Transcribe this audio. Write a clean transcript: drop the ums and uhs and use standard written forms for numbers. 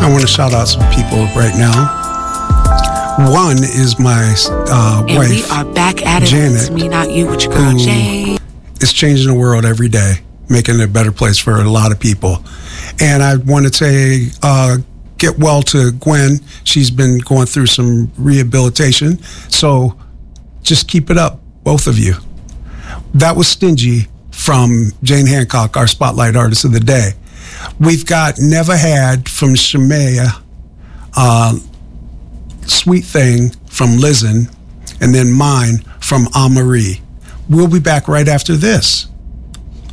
I want to shout out some people right now. One is my and wife, we are back at it. Janet, It's me, not you, with your girl, Jane. is changing the world every day, making it a better place for a lot of people. And I want to say, get well to Gwen. She's been going through some rehabilitation. So just keep it up, both of you. That was Stingy from Jane Hancock, our Spotlight Artist of the Day. We've got Never Had from Shemaya, Sweet Thing from Lizen, and then Mine from Amarie. We'll be back right after this.